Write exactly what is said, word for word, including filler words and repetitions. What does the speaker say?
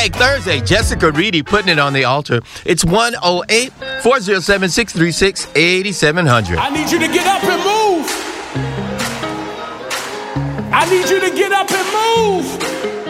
Throwback Thursday. Jessica Reedy putting it on the altar. It's one oh eight, four oh seven, six three six, eight seven hundred. I need you to get up and move. I need you to get up and move.